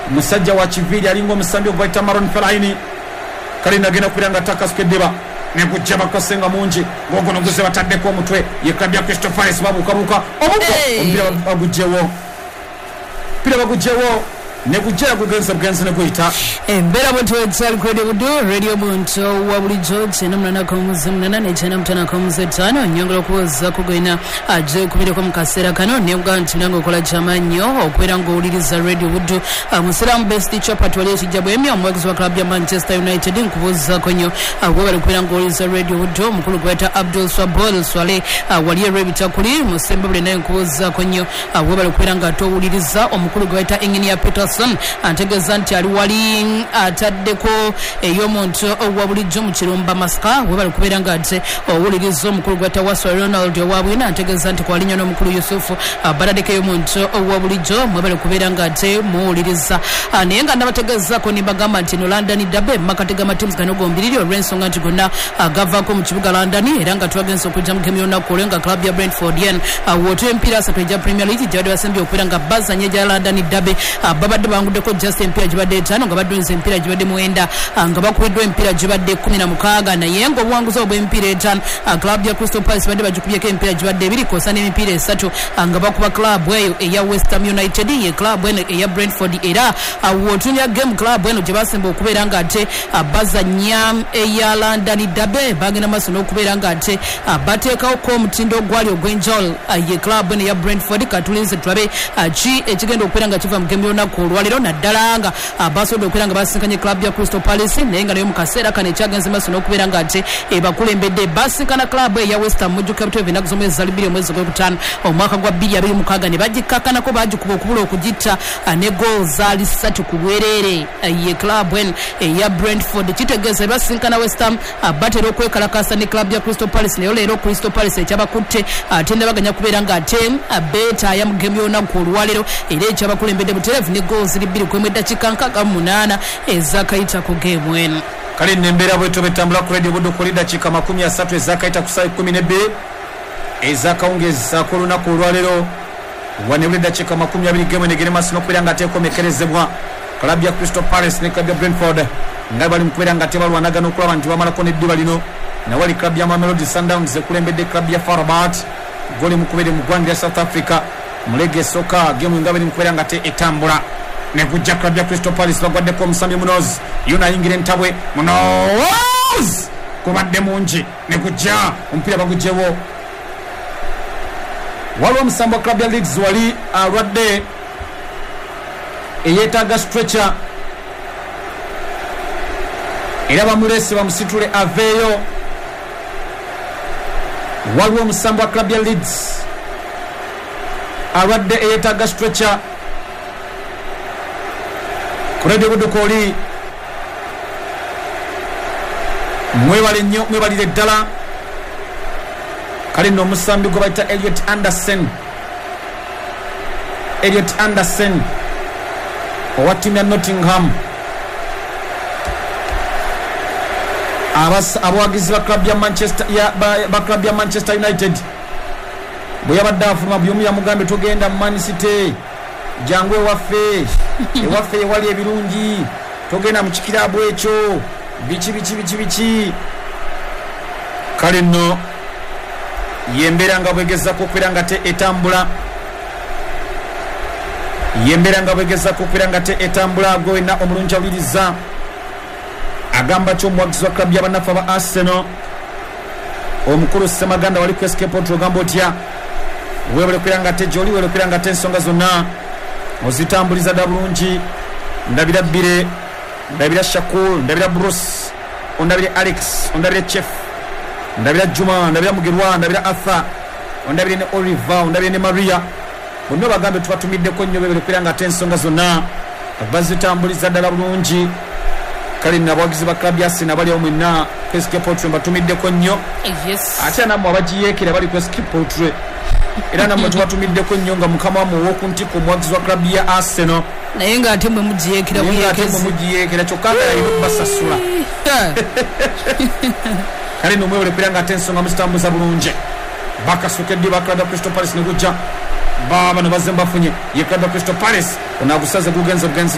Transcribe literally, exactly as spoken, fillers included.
musajja wa Kiviri alingo musambi ogwaita Maron Fellaini kali nagenda kulanga takaskedeba nekujja bakosenga mungi ngogono guze bataddeko omutwe yeklabya Crystal Palace babukabuka obuko ompira bagujewo pira bagujewo nekujja kugenza bugenza nekuyita embera bwetwe exal radio budu radio bunto wa buli jokes namna komuze mnana ne chana mtana komuze tano nyongera kuza kugwina aje kubire ko mukasera kano ne bwanti nango kola chamanyo okwera ngo uliriza radio budu musiramu best chapa twale kijabo emya omwezi wa club ya Manchester United nkubuza konyo abo bali kwera ngo uliriza radio budu mukulu kweta Abdul Swabol Swale waliye rebita kuli musembe bule naye nkubuza konyo abo bali kwera ngo to uliriza omukulu kweta Engineer Peterson antegeza nti ali wali ataddeko eyomuntu owa bulijjo mu kirumba masaka we bali kubeera nga ate owuliriza omukulu gwata waswa Ronald owabwina antegeza nti kwalinnya n'omukulu Yusufu baladeko eyomuntu owa bulijjo mwe bali kubeera nga ate muwuliriza naye nga nabategezaako nimbagamba nti no London Derby makatega matimu gano gombiriri olw'ensonga nti gonna agavaako mu kibuga London era nga twagenza okujja mu gemu yonna kule nga club ya Brentford yen woto empira asatu ejja Premier League gyabadde basembye okubeera nga bazanya ejja London Derby babadde bangudeko just empira gibadde etaano nga badonze empira gibadde mwenda nga bakubiddwa empira gibadde kumi na mukaaga naye nga obuwanguzi obw'empira etaano club ya Crystal Palace badde bagikubyeko empira gibadde ebiri kosa n'emipiira esatu nga bakuba club eyo eya West Ham United ye club eno eya Brentford era wotunya game club eno gye basemba okubeera nga ate bazanya eya London Derby bagenda maaso n'okubeera nga ate bateekawo ko omutindo ogwali ogw'enjawulo ye club eno eya Brentford katulinze tulabe ki ekigenda okubeera nga kiva mu game y'olunaku olwaliro naddala nga basobola okubeera nga basinkanye club ya Crystal Palace naye nga nayo mu kaseera kano ekyagenze maaso n'okubeera nga ate bakulembedde basinkana club eya West Ham mujjuka butwe binaku z'omwezi za bbiri omwezi gw'okutaano omwaka gwa bbiri abiri mukaaga ne bagikkakanako bagikuba okubula okugitta ne goal zaali ssatu ku bwereere ye club eno eya Brentford kitegeeza basinkana West Ham batera okwekalakasa ne club ya Crystal Palace naye leero Crystal Palace ekyabakutte ate ne baganya kubeera nga ate beetaaya mu gemu y'olunaku olwaleero era ekyabakulembedde butereevu ne goal ziri bbiri kwemu eddakiika nkaaga mu munaana ezakayita ku geemu eno kale nembeera bwetyo betambula ku radio budde okuli dakiika makumi asatu ezakayita ku saa kumi n'ebbiri ezakawungeza k'olunaku olwaleero wanebula eddakiika makumi abiri geemu enegere maaso n'okubeera nga ateekomekerezebwa club ya Crystal Palace ne club ya Brentford nga bali mu kubeera nga tebalwanagana okulaba nti bamalako n'eddiba lino nawali club ya Mamelodi Sundowns ekulembedde club ya Far Rabat goli mukubere mu ggwanga lya South Africa mulege soka geemu nga bali mu kubeera nga te etambula nekujja club ya Crystal Palace bagwaddeko omusambi Munoz yona ayingira entabwe Munoz kubadde mungi nekujja omupiira bagugyewo waliwo omusambi wa club ya Leeds wali alwadde eyeetaaga stretcher era bamulese bamusitule aveeyo waliwo omusambi wa club ya Leeds alwadde eyeetaaga stretcher kurede budukoli mwebale nnyo mwebalire ddala kale nno omusambi gwe bayita Elliot Anderson Elliot Anderson owa ttiimu ya Nottingham abawagizi ba club ya Manchester ya ba club ya Manchester United bwe yabadde afuluma buyomu yamugambe togenda Man City jangu ewaffe ewaffe ewali ebirungi togenda mu kikiraabu ekyo biki biki biki biki kale nno yembeera nga bwegezako okubeera nga te etambula yembeera nga bwegezako okubeera nga te etambula gwe wenna omulungi awuliriza agamba ki omuwagizi wa club y'abanafu aba Arsenal omukulu Ssemaganda wali ku escape out ogamba otya weebale okubeera nga te gy'oli weebale okubeera nga te ensonga zonna ozitambuliza dda bulungi ndabira Bire ndabira Shakur ndabira Bruce ondabire Alex ondabire Chef ndabira Juma ndabira Mugerwa ndabira Arthur ondabire ne Oliver ondabire ne Maria bonna bagambe tubatumiddeko nnyo beebale okubeera nga te ensonga zonna bazitambuliza ddala bulungi kale nno abawagizi ba club ya Arsenal bali awo mwenna ku escape out mbatumiddeko nnyo ate nammwe abagiyeekera bali ku escape out era nammwe tubatumiddeko nnyo nga mukama wammwe ow'okuntikko omuwagizi wa club ya Arsenal naye ng'ate mwe mugiyeekera buyekezi mugiyeekera kyokka nga alina okubasasula kale nno mwewale okubeera nga ate ensonga muzitambuza bulungi bakasukedde ba club ya Crystal Palace ne gujja baba ne bazze mbafunye ye club ya Crystal Palace onaagusaze gugenze bugenzi